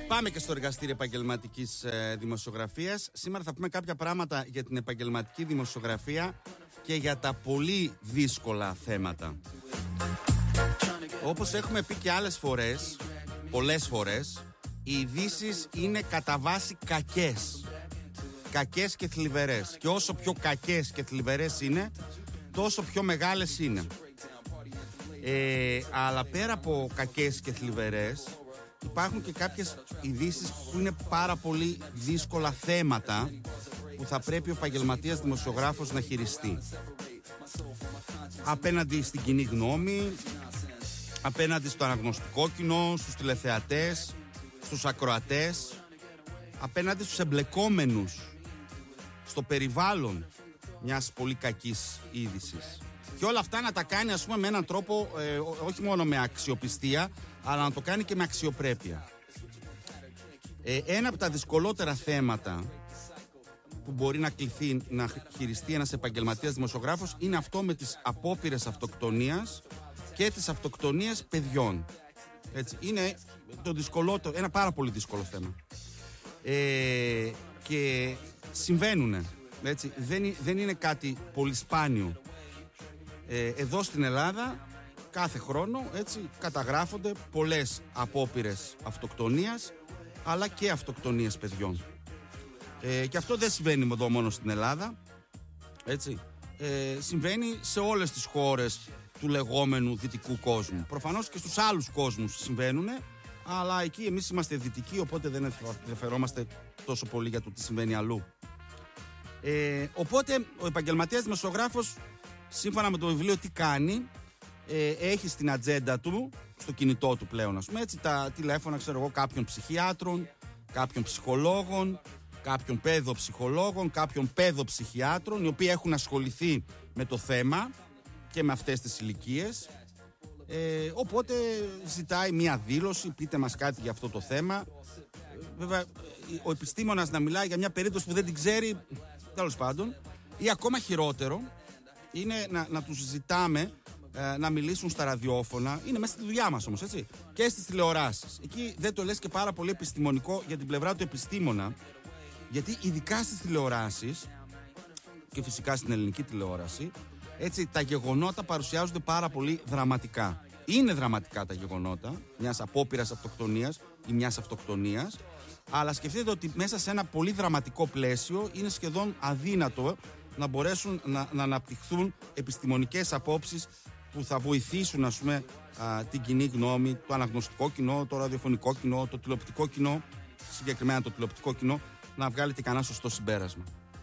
Πάμε και στο εργαστήριο επαγγελματικής δημοσιογραφίας. Σήμερα θα πούμε κάποια πράγματα για την επαγγελματική δημοσιογραφία και για τα πολύ δύσκολα θέματα. Όπως έχουμε πει και άλλες φορές, πολλές φορές, οι ειδήσεις είναι κατά βάση κακές. Κακές και θλιβερές. Και όσο πιο κακές και θλιβερές είναι, τόσο πιο μεγάλες είναι. Αλλά πέρα από κακές και θλιβερές, υπάρχουν και κάποιες ειδήσεις που είναι πάρα πολύ δύσκολα θέματα που θα πρέπει ο επαγγελματίας δημοσιογράφος να χειριστεί. Απέναντι στην κοινή γνώμη, απέναντι στο αναγνωστικό κοινό, στους τηλεθεατές, στους ακροατές, απέναντι στους εμπλεκόμενους στο περιβάλλον μιας πολύ κακής είδησης. Και όλα αυτά να τα κάνει, ας πούμε, με έναν τρόπο όχι μόνο με αξιοπιστία, αλλά να το κάνει και με αξιοπρέπεια. Ένα από τα δυσκολότερα θέματα που μπορεί να κληθεί να χειριστεί ένας επαγγελματίας δημοσιογράφος είναι αυτό με τις απόπειρες αυτοκτονίας και τις αυτοκτονίες παιδιών. Έτσι, είναι το δυσκολότερο, ένα πάρα πολύ δύσκολο θέμα. Και συμβαίνουνε, έτσι, δεν είναι κάτι πολύ σπάνιο. Εδώ στην Ελλάδα κάθε χρόνο, έτσι, καταγράφονται πολλές απόπειρες αυτοκτονίας, αλλά και αυτοκτονίες παιδιών. Και αυτό δεν συμβαίνει εδώ μόνο στην Ελλάδα, έτσι. Συμβαίνει σε όλες τις χώρες του λεγόμενου δυτικού κόσμου. Προφανώς και στους άλλους κόσμους συμβαίνουν, αλλά εκεί εμείς είμαστε δυτικοί, οπότε δεν ενδιαφερόμαστε τόσο πολύ για το τι συμβαίνει αλλού. Οπότε ο επαγγελματίας δημοσιογράφος, σύμφωνα με το βιβλίο τι κάνει, έχει στην ατζέντα του, στο κινητό του πλέον, ας πούμε, έτσι, τα τηλέφωνα, ξέρω εγώ, κάποιων ψυχιάτρων, κάποιων ψυχολόγων, κάποιων παιδοψυχολόγων, κάποιων παιδοψυχιάτρων, οι οποίοι έχουν ασχοληθεί με το θέμα και με αυτές τις ηλικίες. Οπότε ζητάει μία δήλωση, πείτε μας κάτι για αυτό το θέμα. Βέβαια, ο επιστήμονας να μιλάει για μια περίπτωση που δεν την ξέρει, τέλος πάντων, ή ακόμα χειρότερο είναι να τους ζητάμε να μιλήσουν στα ραδιόφωνα. Είναι μέσα στη δουλειά μας όμως, έτσι, και στις τηλεοράσεις. Εκεί δεν το λες και πάρα πολύ επιστημονικό για την πλευρά του επιστήμονα, γιατί ειδικά στις τηλεοράσεις και φυσικά στην ελληνική τηλεόραση, έτσι, τα γεγονότα παρουσιάζονται πάρα πολύ δραματικά. Είναι δραματικά τα γεγονότα μιας απόπειρας αυτοκτονίας ή μιας αυτοκτονίας, αλλά σκεφτείτε ότι μέσα σε ένα πολύ δραματικό πλαίσιο είναι σχεδόν αδύνατο να μπορέσουν να αναπτυχθούν επιστημονικές απόψεις που θα βοηθήσουν, ας πούμε, την κοινή γνώμη, το αναγνωστικό κοινό, το ραδιοφωνικό κοινό, το τηλεοπτικό κοινό, συγκεκριμένα το τηλεοπτικό κοινό, να βγάλετε κανένα σωστό συμπέρασμα.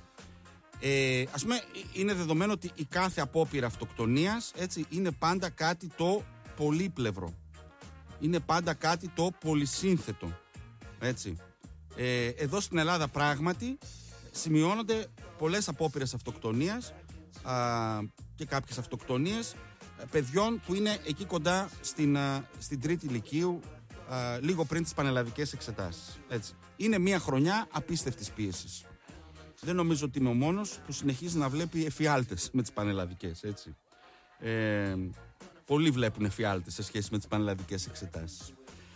Ας πούμε, είναι δεδομένο ότι η κάθε απόπειρα αυτοκτονίας, έτσι, είναι πάντα κάτι το πολύπλευρο. Είναι πάντα κάτι το πολυσύνθετο. Έτσι. Εδώ στην Ελλάδα πράγματι σημειώνονται πολλές απόπειρες αυτοκτονίας και κάποιες αυτοκτονίες παιδιών που είναι εκεί κοντά στην τρίτη λυκείου, λίγο πριν τις πανελλαδικές εξετάσεις. Έτσι. Είναι μια χρονιά απίστευτης πίεσης. Δεν νομίζω ότι είμαι ο μόνος που συνεχίζει να βλέπει εφιάλτες με τις πανελλαδικές, έτσι. Πολλοί βλέπουν εφιάλτες σε σχέση με τις πανελλαδικές εξετάσεις.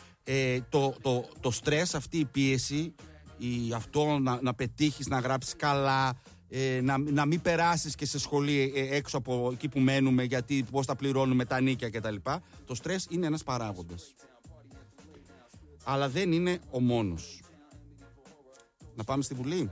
Το στρες, αυτή η πίεση, αυτό να πετύχεις, να γράψεις καλά, να μην περάσεις και σε σχολή έξω από εκεί που μένουμε, γιατί πώς θα πληρώνουμε τα νίκια κτλ. Το στρες είναι ένας παράγοντας. Αλλά δεν είναι ο μόνος. Να πάμε στη Βουλή.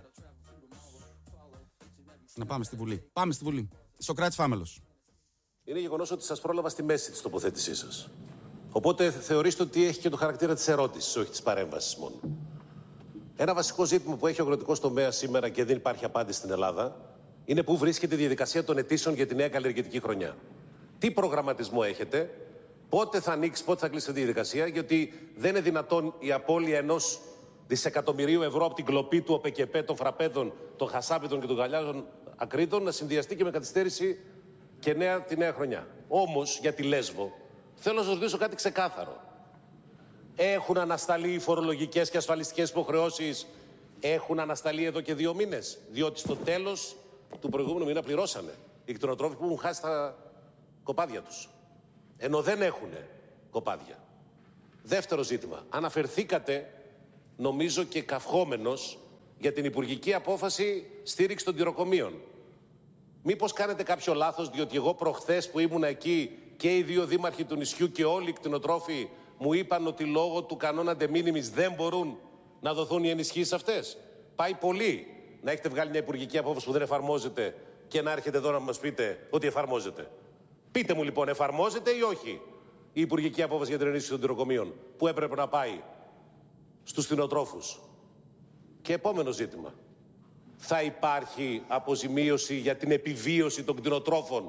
Πάμε στη Βουλή. Σωκράτης Φάμελος. Είναι γεγονός ότι σας πρόλαβα στη μέση της τοποθέτησής σας. Οπότε θεωρήστε ότι έχει και το χαρακτήρα της ερώτησης, όχι της παρέμβασης μόνο. Ένα βασικό ζήτημα που έχει ο αγροτικός τομέας σήμερα και δεν υπάρχει απάντηση στην Ελλάδα είναι πού βρίσκεται η διαδικασία των αιτήσεων για τη νέα καλλιεργητική χρονιά. Τι προγραμματισμό έχετε, πότε θα ανοίξει, πότε θα κλείσει τη διαδικασία, γιατί δεν είναι δυνατόν η απώλεια 1 δισεκατομμυρίου ευρώ από την κλοπή του ΟΠΕΚΕΠΕ, των φραπέδων, των χασάπιτων και των γαλιάζων ακρίτων να συνδυαστεί και με καθυστέρηση και τη νέα χρονιά. Όμως, για τη Λέσβο, θέλω να σας ρωτήσω κάτι ξεκάθαρο. Έχουν ανασταλεί οι φορολογικές και ασφαλιστικές υποχρεώσεις, έχουν ανασταλεί εδώ και 2 μήνες, διότι στο τέλος του προηγούμενου μήνα πληρώσανε οι κτηνοτρόφοι που έχουν χάσει τα κοπάδια τους. Ενώ δεν έχουν κοπάδια. Δεύτερο ζήτημα. Αναφερθήκατε νομίζω και καυχόμενος για την υπουργική απόφαση στήριξη των τυροκομείων. Μήπως κάνετε κάποιο λάθος, διότι εγώ προχθές που ήμουν εκεί και οι δύο δήμαρχοι του νησιού και όλοι οι κτηνοτρόφοι μου είπαν ότι λόγω του κανόνα de minimis δεν μπορούν να δοθούν οι ενισχύσεις αυτές. Πάει πολύ να έχετε βγάλει μια υπουργική απόφαση που δεν εφαρμόζεται και να έρχεται εδώ να μας πείτε ότι εφαρμόζεται. Πείτε μου λοιπόν, εφαρμόζεται ή όχι η υπουργική απόφαση για την ενίσχυση των τυροκομείων που έπρεπε να πάει στους κτηνοτρόφους? Και επόμενο ζήτημα. Θα υπάρχει αποζημίωση για την επιβίωση των κτηνοτρόφων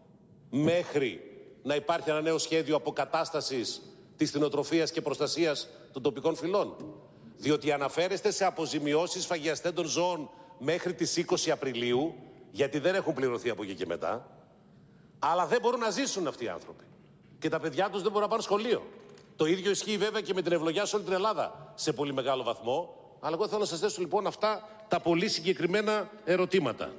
μέχρι να υπάρχει ένα νέο σχέδιο αποκατάστασης της κτηνοτροφίας και προστασίας των τοπικών φυλών? Διότι αναφέρεστε σε αποζημιώσεις φαγιαστέντων ζώων μέχρι τις 20 Απριλίου, γιατί δεν έχουν πληρωθεί από εκεί και μετά, αλλά δεν μπορούν να ζήσουν αυτοί οι άνθρωποι. Και τα παιδιά τους δεν μπορούν να πάνε σχολείο. Το ίδιο ισχύει βέβαια και με την ευλογιά σε όλη την Ελλάδα σε πολύ μεγάλο βαθμό. Αλλά εγώ θέλω να σας θέσω λοιπόν αυτά τα πολύ συγκεκριμένα ερωτήματα.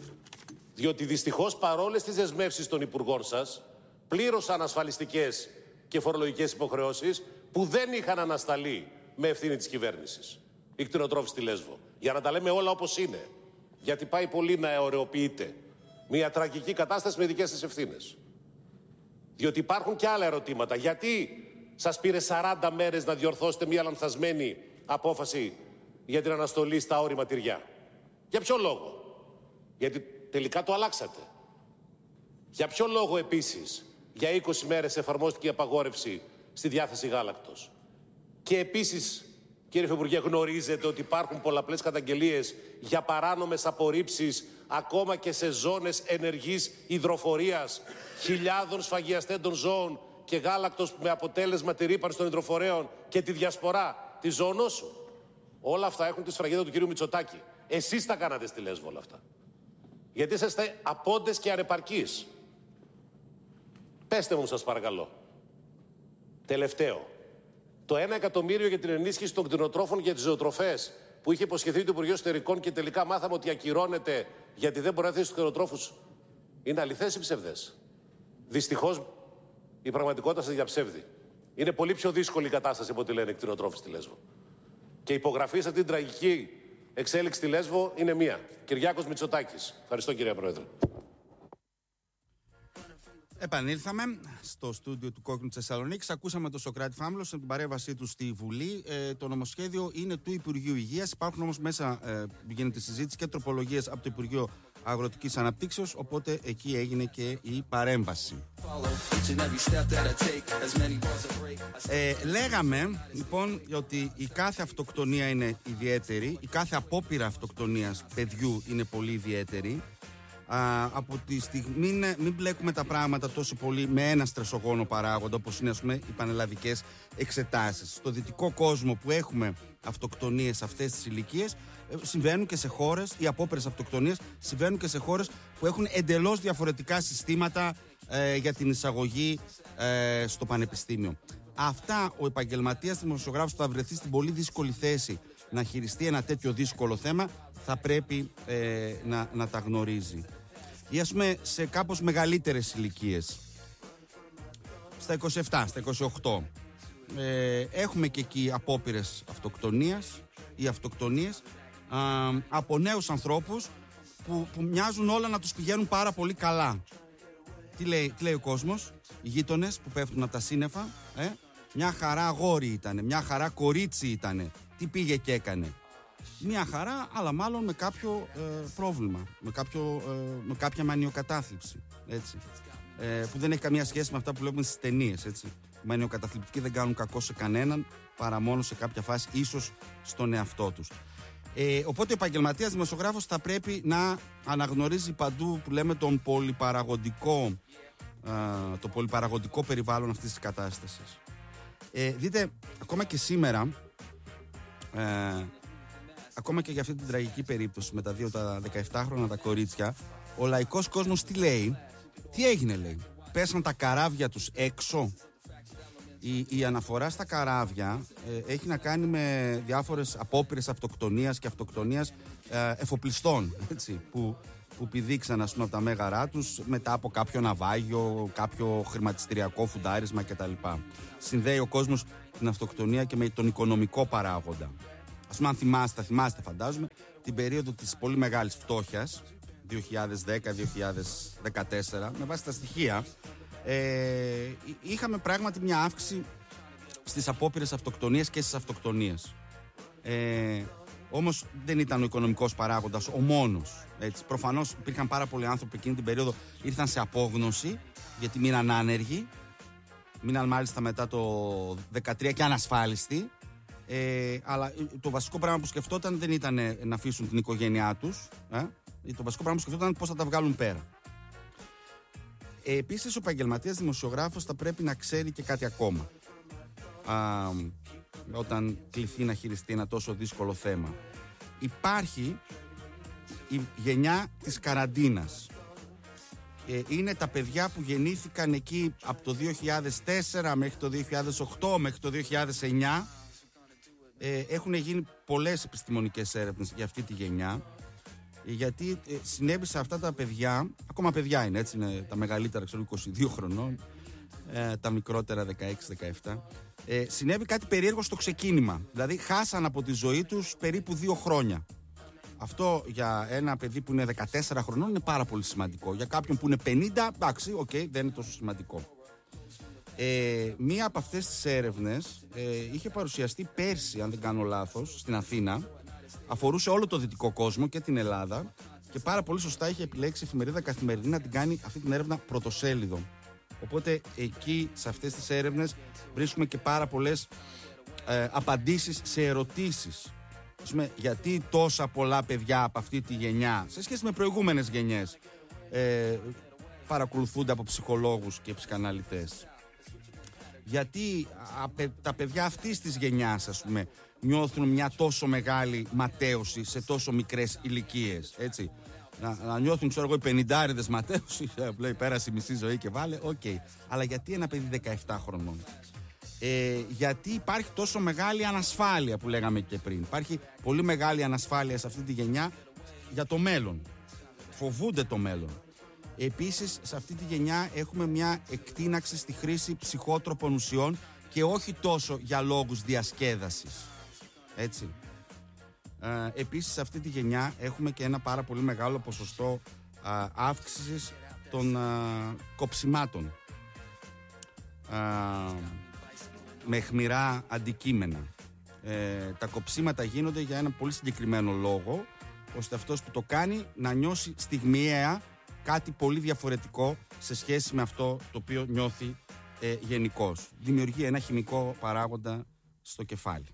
Διότι δυστυχώς παρόλες τις δεσμεύσεις των υπουργών σας, πλήρωσαν ασφαλιστικές και φορολογικές υποχρεώσεις που δεν είχαν ανασταλεί με ευθύνη της κυβέρνησης. Οι κτηνοτρόφοι στη Λέσβο. Για να τα λέμε όλα όπως είναι. Γιατί πάει πολύ να αιωρεοποιείται μια τραγική κατάσταση με δικές σας ευθύνες. Διότι υπάρχουν και άλλα ερωτήματα. Γιατί σας πήρε 40 μέρες να διορθώσετε μια λανθασμένη απόφαση για την αναστολή στα όρημα τυριά? Για ποιο λόγο? Γιατί τελικά το αλλάξατε. Για ποιο λόγο επίσης για 20 μέρες εφαρμόστηκε η απαγόρευση στη διάθεση γάλακτος? Και επίσης, κύριε Υφυπουργέ, γνωρίζετε ότι υπάρχουν πολλαπλές καταγγελίες για παράνομες απορρίψεις ακόμα και σε ζώνες ενεργής υδροφορίας χιλιάδων σφαγιαστέντων ζώων και γάλακτος με αποτέλεσμα τη ρύπανση των υδροφορέων και τη διασπορά της ζωονόσου? Όλα αυτά έχουν τη σφραγίδα του κυρίου Μητσοτάκη. Εσείς τα κάνατε στη Λέσβο όλα αυτά. Γιατί είσαστε απόντες και αρεπαρκείς. Πέστε μου σας παρακαλώ. Τελευταίο. Το 1 εκατομμύριο για την ενίσχυση των κτηνοτρόφων για τις ζωοτροφές που είχε υποσχεθεί το Υπουργείο Εσωτερικών και τελικά μάθαμε ότι ακυρώνεται γιατί δεν μπορεί να θέσει τους κτηνοτρόφους. Είναι αληθές ή ψευδές? Δυστυχώς η πραγματικότητα σας διαψεύδει. Είναι πολύ πιο δύσκολη η κατάσταση από ό,τι λένε οι κτηνοτρόφοι στη Λέσβο. Και η υπογραφή σε αυτήν την τραγική εξέλιξη στη Λέσβο είναι μία. Κυριάκος Μητσοτάκης. Ευχαριστώ, κύριε Πρόεδρε. Επανήλθαμε στο στούντιο του Κόκκινου της Θεσσαλονίκης. Ακούσαμε τον Σωκράτη Φάμλο στην παρέμβασή του στη Βουλή. Το νομοσχέδιο είναι του Υπουργείου Υγείας. Υπάρχουν όμως μέσα, γίνεται συζήτηση και τροπολογίες από το Υπουργείο Αγροτικής Αναπτύξεως. Οπότε εκεί έγινε και η παρέμβαση. Λέγαμε λοιπόν ότι η κάθε αυτοκτονία είναι ιδιαίτερη. Η κάθε απόπειρα αυτοκτονίας παιδιού είναι πολύ ιδιαίτερη. Από τη στιγμή μην μπλέκουμε τα πράγματα τόσο πολύ με ένα στρεσογόνο παράγοντα όπως είναι, ας πούμε, οι πανελλαδικές εξετάσεις. Στο δυτικό κόσμο που έχουμε αυτοκτονίες σε αυτές τις ηλικίες συμβαίνουν και σε χώρες, οι απόπειρες αυτοκτονίες συμβαίνουν και σε χώρες που έχουν εντελώς διαφορετικά συστήματα για την εισαγωγή στο πανεπιστήμιο. Αυτά ο επαγγελματίας δημοσιογράφος που θα βρεθεί στην πολύ δύσκολη θέση να χειριστεί ένα τέτοιο δύσκολο θέμα θα πρέπει να τα γνωρίζει. Ή ας πούμε σε κάπως μεγαλύτερες ηλικίες, στα 27, στα 28, έχουμε και εκεί απόπειρες αυτοκτονίας ή αυτοκτονίες από νέους ανθρώπους που μοιάζουν όλα να τους πηγαίνουν πάρα πολύ καλά. Τι λέει ο κόσμος? Οι γείτονες που πέφτουν από τα σύννεφα, μια χαρά αγόρι ήτανε, μια χαρά κορίτσι ήτανε, τι πήγε και έκανε? Μια χαρά, αλλά μάλλον με κάποιο πρόβλημα, με κάποια μανιοκατάθλιψη, έτσι, που δεν έχει καμία σχέση με αυτά που βλέπουμε στις ταινίες, έτσι. Οι μανιοκαταθλιπτικοί δεν κάνουν κακό σε κανέναν, παρά μόνο σε κάποια φάση, ίσως στον εαυτό τους. Οπότε ο επαγγελματίας δημοσιογράφος θα πρέπει να αναγνωρίζει παντού, που λέμε, το πολυπαραγωγικό περιβάλλον αυτής της κατάστασης. Δείτε, ακόμα και σήμερα, ακόμα και για αυτή την τραγική περίπτωση με τα 17χρονα τα κορίτσια, ο λαϊκός κόσμος τι λέει? Τι έγινε, λέει? Πέσαν τα καράβια τους έξω? Η αναφορά στα καράβια έχει να κάνει με διάφορες απόπειρες αυτοκτονίας και αυτοκτονίας εφοπλιστών, έτσι, που πηδήξαν, ας πούμε, από τα μέγαρά τους μετά από κάποιο ναυάγιο, κάποιο χρηματιστηριακό φουντάρισμα κτλ. Συνδέει ο κόσμος την αυτοκτονία και με τον οικονομικό παράγοντα. Αν θυμάστε φαντάζομαι, την περίοδο της πολύ μεγάλης φτώχειας, 2010-2014, με βάση τα στοιχεία, είχαμε πράγματι μια αύξηση στις απόπειρες αυτοκτονίας και στις αυτοκτονίες. Όμως δεν ήταν ο οικονομικός παράγοντας ο μόνος. Έτσι. Προφανώς υπήρχαν πάρα πολλοί άνθρωποι εκείνη την περίοδο ήρθαν σε απόγνωση γιατί μείναν άνεργοι. Μείναν μάλιστα μετά το 2013 και ανασφάλιστοι. Αλλά το βασικό πράγμα που σκεφτόταν δεν ήταν να αφήσουν την οικογένειά τους. Το βασικό πράγμα που σκεφτόταν πώς θα τα βγάλουν πέρα. Επίσης ο επαγγελματίας δημοσιογράφος θα πρέπει να ξέρει και κάτι ακόμα. Όταν κληθεί να χειριστεί ένα τόσο δύσκολο θέμα. Υπάρχει η γενιά της καραντίνας. Είναι τα παιδιά που γεννήθηκαν εκεί από το 2004 μέχρι το 2008 μέχρι το 2009. Έχουν γίνει πολλές επιστημονικές έρευνες για αυτή τη γενιά, γιατί συνέβη σε αυτά τα παιδιά, ακόμα παιδιά είναι, έτσι είναι τα μεγαλύτερα, ξέρω, 22 χρονών, τα μικρότερα 16-17, συνέβη κάτι περίεργο στο ξεκίνημα. Δηλαδή χάσαν από τη ζωή τους περίπου 2 χρόνια. Αυτό για ένα παιδί που είναι 14 χρονών είναι πάρα πολύ σημαντικό. Για κάποιον που είναι 50, εντάξει, δεν είναι τόσο σημαντικό. Μία από αυτές τις έρευνες είχε παρουσιαστεί πέρσι, αν δεν κάνω λάθος, στην Αθήνα. Αφορούσε όλο το δυτικό κόσμο και την Ελλάδα και πάρα πολύ σωστά είχε επιλέξει η εφημερίδα Καθημερινή να την κάνει αυτή την έρευνα πρωτοσέλιδο. Οπότε εκεί σε αυτές τις έρευνες βρίσκουμε και πάρα πολλές απαντήσεις σε ερωτήσεις. Γιατί τόσα πολλά παιδιά από αυτή τη γενιά σε σχέση με προηγούμενες γενιές παρακολουθούνται από ψυχολόγους και ψυχαναλυτές. Γιατί τα παιδιά αυτής της γενιάς, ας πούμε, νιώθουν μια τόσο μεγάλη ματέωση σε τόσο μικρές ηλικίες, έτσι. Να νιώθουν, ξέρω εγώ, οι 50άριδες ματέωση, λέει πέρασε η μισή ζωή και βάλε, Αλλά γιατί ένα παιδί 17 χρονών? Γιατί υπάρχει τόσο μεγάλη ανασφάλεια που λέγαμε και πριν. Υπάρχει πολύ μεγάλη ανασφάλεια σε αυτή τη γενιά για το μέλλον. Φοβούνται το μέλλον. Επίσης, σε αυτή τη γενιά έχουμε μια εκτείναξη στη χρήση ψυχότροπων ουσιών και όχι τόσο για λόγους διασκέδασης. Έτσι. Επίσης, σε αυτή τη γενιά έχουμε και ένα πάρα πολύ μεγάλο ποσοστό αύξησης των κοψιμάτων με αιχμηρά αντικείμενα. Τα κοψίματα γίνονται για ένα πολύ συγκεκριμένο λόγο, ώστε αυτός που το κάνει να νιώσει στιγμιαία κάτι πολύ διαφορετικό σε σχέση με αυτό το οποίο νιώθει γενικώς. Δημιουργεί ένα χημικό παράγοντα στο κεφάλι.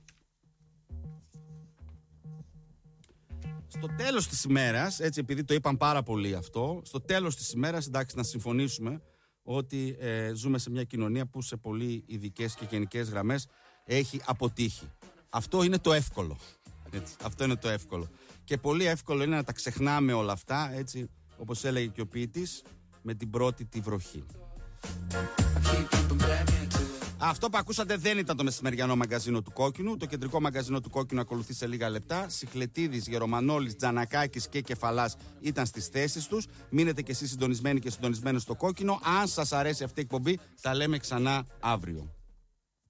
Στο τέλος της ημέρας, έτσι επειδή το είπαν πάρα πολύ αυτό, στο τέλος της ημέρας, εντάξει, να συμφωνήσουμε ότι ζούμε σε μια κοινωνία που σε πολύ ειδικές και γενικές γραμμές έχει αποτύχει. Αυτό είναι το εύκολο. Έτσι, αυτό είναι το εύκολο. Και πολύ εύκολο είναι να τα ξεχνάμε όλα αυτά, έτσι, όπως έλεγε και ο ποιητής, με την πρώτη τη βροχή. Αυτό που ακούσατε δεν ήταν το μεσημεριανό μαγκαζίνο του Κόκκινου. Το κεντρικό μαγκαζίνο του Κόκκινου ακολουθεί σε λίγα λεπτά. Σιχλετίδης, Γερομανόλης, Τζανακάκης και Κεφαλάς ήταν στις θέσεις τους. Μείνετε και εσείς συντονισμένοι και συντονισμένοι στο Κόκκινο. Αν σας αρέσει αυτή η εκπομπή, τα λέμε ξανά αύριο.